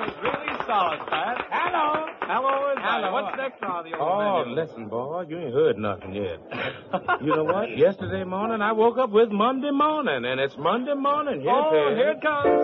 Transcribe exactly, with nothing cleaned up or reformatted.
was really solid, Pat. Hello. Hello is Hello. What's next on the old Oh, menu? listen, boy, you ain't heard nothing yet. You know what? Yesterday morning, I woke up with Monday morning, and it's Monday morning. Yes, Oh, it is. here it comes.